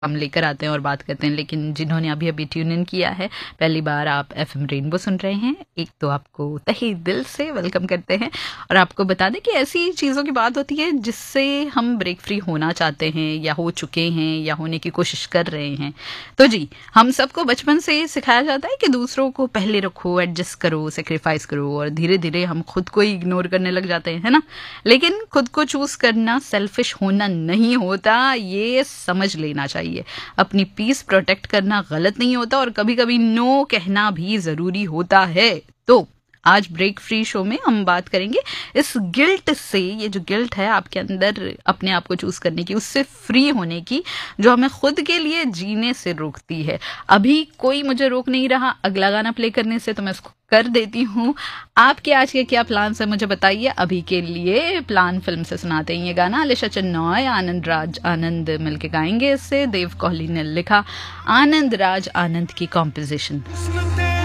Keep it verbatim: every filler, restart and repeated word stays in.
हम लेकर आते हैं और बात करते हैं। लेकिन जिन्होंने अभी अभी ट्यून इन किया है, पहली बार आप एफएम रेनबो सुन रहे हैं, एक तो आपको तहे दिल से वेलकम करते हैं और आपको बता दें कि ऐसी चीज़ों की बात होती है जिससे हम ब्रेक फ्री होना चाहते हैं या हो चुके हैं या होने की कोशिश कर रहे हैं। तो जी, हम सबको बचपन से सिखाया जाता है कि दूसरों को पहले रखो, एडजस्ट करो, सेक्रीफाइस करो और धीरे धीरे हम खुद को ही इग्नोर करने लग जाते हैं, है ना। लेकिन खुद को चूज करना सेल्फिश होना नहीं होता, ये समझ लेना चाहिए। अपनी पीस प्रोटेक्ट करना गलत नहीं होता और कभी कभी नो कहना भी जरूरी होता है। तो आज ब्रेक फ्री शो में हम बात करेंगे इस गिल्ट से, ये जो गिल्ट है आपके अंदर अपने आप को चूज करने की, उससे फ्री होने की, जो हमें खुद के लिए जीने से रोकती है। अभी कोई मुझे रोक नहीं रहा अगला गाना प्ले करने से, तो मैं इसको कर देती हूँ। आपके आज के क्या प्लान है मुझे बताइए। अभी के लिए प्लान फिल्म से सुनाते हैं ये गाना। अलीशा चन्नॉय, आनंद राज आनंद मिलके गाएंगे इससे। देव कोहली ने लिखा, आनंद राज आनंद की कॉम्पोजिशन।